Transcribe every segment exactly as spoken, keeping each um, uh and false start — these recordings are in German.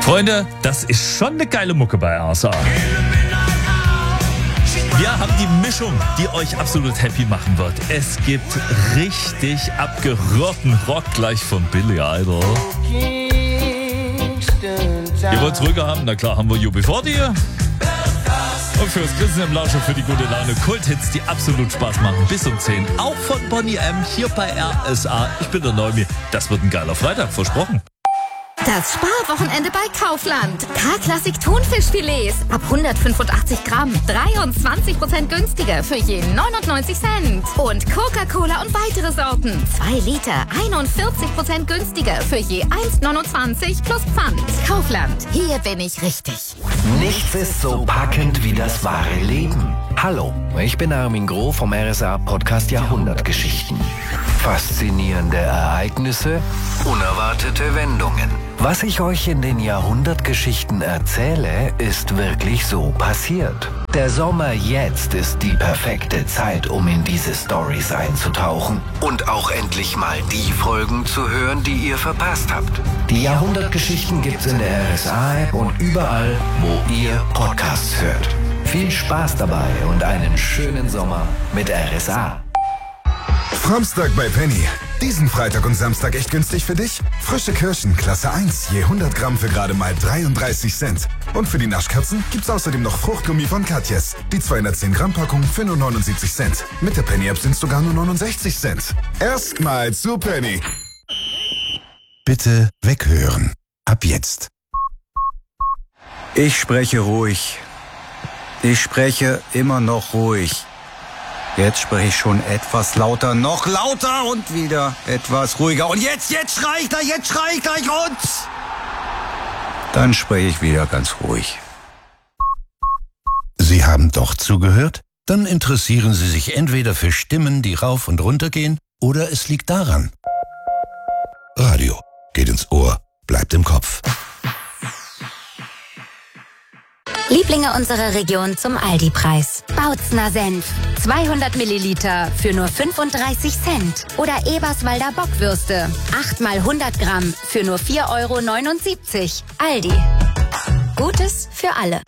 Freunde, das ist schon eine geile Mucke bei R S A. Wir haben die Mischung, die euch absolut happy machen wird. Es gibt richtig abgerührten Rock gleich von Billy Idol. Ihr wollt es ruhiger haben? Na klar, haben wir U B vierzig. Und fürs Grinsen im Lauscher, für die gute Laune, Kulthits, die absolut Spaß machen. Bis um zehn. Auch von Bonnie M. hier bei R S A. Ich bin der Neumi. Das wird ein geiler Freitag, versprochen. Das Sparwochenende bei Kaufland. K-Klassik Thunfischfilets ab hundertfünfundachtzig Gramm. dreiundzwanzig Prozent günstiger für je neunundneunzig Cent. Und Coca-Cola und weitere Sorten. zwei Liter, einundvierzig Prozent günstiger für je eins neunundzwanzig plus Pfand. Kaufland, hier bin ich richtig. Nichts ist so packend wie das wahre Leben. Hallo, ich bin Armin Groh vom R S A-Podcast Jahrhundertgeschichten. Faszinierende Ereignisse, unerwartete Wendungen. Was ich euch in den Jahrhundertgeschichten erzähle, ist wirklich so passiert. Der Sommer jetzt ist die perfekte Zeit, um in diese Storys einzutauchen und auch endlich mal die Folgen zu hören, die ihr verpasst habt. Die Jahrhundertgeschichten gibt's in der R S A-App und überall, wo ihr Podcasts hört. Viel Spaß dabei und einen schönen Sommer mit R S A. Framstag bei Penny. Diesen Freitag und Samstag echt günstig für dich? Frische Kirschen, Klasse eins, je hundert Gramm für gerade mal dreiunddreißig Cent. Und für die Naschkatzen gibt's außerdem noch Fruchtgummi von Katjes. Die zweihundertzehn Gramm Packung für nur neunundsiebzig Cent. Mit der Penny-App sind's sogar nur neunundsechzig Cent. Erstmal zu Penny. Bitte weghören. Ab jetzt. Ich spreche ruhig. Ich spreche immer noch ruhig. Jetzt spreche ich schon etwas lauter, noch lauter und wieder etwas ruhiger. Und jetzt, jetzt schrei ich gleich, jetzt schrei ich gleich und... Dann spreche ich wieder ganz ruhig. Sie haben doch zugehört? Dann interessieren Sie sich entweder für Stimmen, die rauf und runter gehen, oder es liegt daran. Radio geht ins Ohr, bleibt im Kopf. Lieblinge unserer Region zum Aldi-Preis. Bautzner Senf. zweihundert Milliliter für nur fünfunddreißig Cent. Oder Eberswalder Bockwürste. acht mal hundert Gramm für nur vier Euro neunundsiebzig. Aldi. Gutes für alle.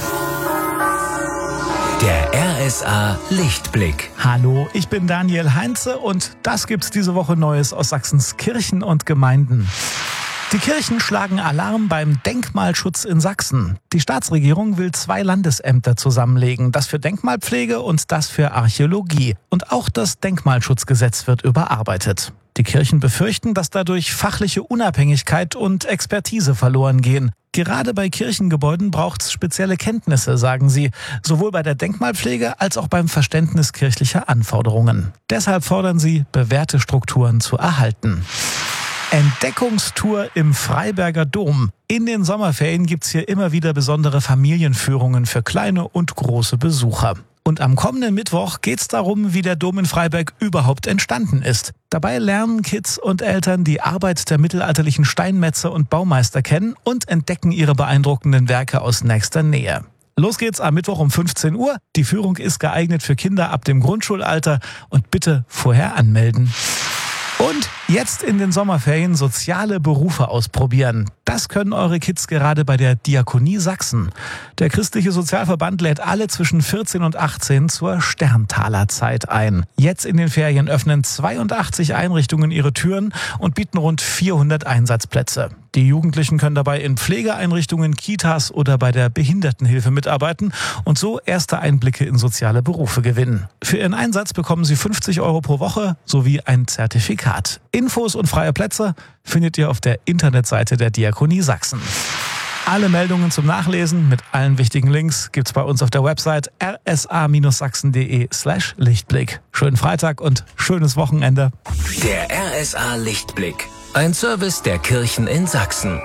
Der R S A Lichtblick. Hallo, ich bin Daniel Heinze und das gibt's diese Woche Neues aus Sachsens Kirchen und Gemeinden. Die Kirchen schlagen Alarm beim Denkmalschutz in Sachsen. Die Staatsregierung will zwei Landesämter zusammenlegen, das für Denkmalpflege und das für Archäologie. Und auch das Denkmalschutzgesetz wird überarbeitet. Die Kirchen befürchten, dass dadurch fachliche Unabhängigkeit und Expertise verloren gehen. Gerade bei Kirchengebäuden braucht es spezielle Kenntnisse, sagen sie, sowohl bei der Denkmalpflege als auch beim Verständnis kirchlicher Anforderungen. Deshalb fordern sie, bewährte Strukturen zu erhalten. Entdeckungstour im Freiberger Dom. In den Sommerferien gibt's hier immer wieder besondere Familienführungen für kleine und große Besucher. Und am kommenden Mittwoch geht's darum, wie der Dom in Freiberg überhaupt entstanden ist. Dabei lernen Kids und Eltern die Arbeit der mittelalterlichen Steinmetze und Baumeister kennen und entdecken ihre beeindruckenden Werke aus nächster Nähe. Los geht's am Mittwoch um fünfzehn Uhr. Die Führung ist geeignet für Kinder ab dem Grundschulalter und bitte vorher anmelden. Und jetzt in den Sommerferien soziale Berufe ausprobieren. Das können eure Kids gerade bei der Diakonie Sachsen. Der christliche Sozialverband lädt alle zwischen vierzehn und achtzehn zur Sterntaler-Zeit ein. Jetzt in den Ferien öffnen zweiundachtzig Einrichtungen ihre Türen und bieten rund vierhundert Einsatzplätze. Die Jugendlichen können dabei in Pflegeeinrichtungen, Kitas oder bei der Behindertenhilfe mitarbeiten und so erste Einblicke in soziale Berufe gewinnen. Für ihren Einsatz bekommen sie fünfzig Euro pro Woche sowie ein Zertifikat. Infos und freie Plätze findet ihr auf der Internetseite der Diakonie Sachsen. Alle Meldungen zum Nachlesen mit allen wichtigen Links gibt's bei uns auf der Website r s a sachsen punkt d e slash Lichtblick. Schönen Freitag und schönes Wochenende. Der R S A Lichtblick. Ein Service der Kirchen in Sachsen.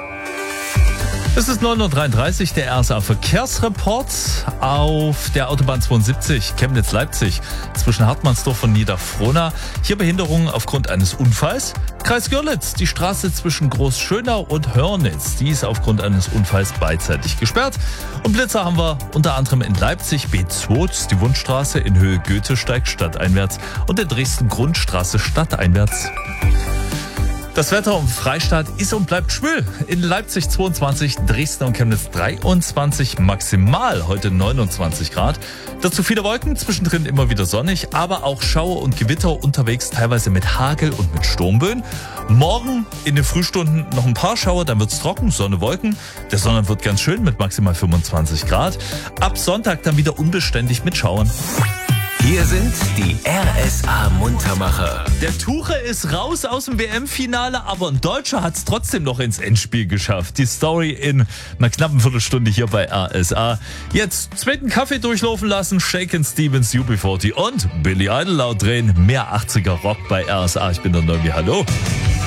Es ist neun Uhr dreiunddreißig, der R S A Verkehrsreport auf der Autobahn zweiundsiebzig Chemnitz-Leipzig zwischen Hartmannsdorf und Niederfrohna. Hier Behinderungen aufgrund eines Unfalls. Kreis Görlitz, die Straße zwischen Großschönau und Hörnitz, die ist aufgrund eines Unfalls beidseitig gesperrt. Und Blitzer haben wir unter anderem in Leipzig B zwei, die Wundstraße in Höhe Goethesteig stadteinwärts und in Dresden Grundstraße stadteinwärts. Das Wetter im Freistaat ist und bleibt schwül. In Leipzig zweiundzwanzig, Dresden und Chemnitz dreiundzwanzig, maximal heute neunundzwanzig Grad. Dazu viele Wolken, zwischendrin immer wieder sonnig, aber auch Schauer und Gewitter unterwegs, teilweise mit Hagel und mit Sturmböen. Morgen in den Frühstunden noch ein paar Schauer, dann wird's trocken, Sonne, Wolken. Der Sonne wird ganz schön mit maximal fünfundzwanzig Grad. Ab Sonntag dann wieder unbeständig mit Schauern. Hier sind die R S A-Muntermacher. Der Tuche ist raus aus dem W M-Finale, aber ein Deutscher hat es trotzdem noch ins Endspiel geschafft. Die Story in einer knappen Viertelstunde hier bei R S A. Jetzt zweiten Kaffee durchlaufen lassen, Shakin' Stevens, U B vierzig und Billy Idol laut drehen. Mehr achtziger Rock bei R S A. Ich bin der Neugi, hallo.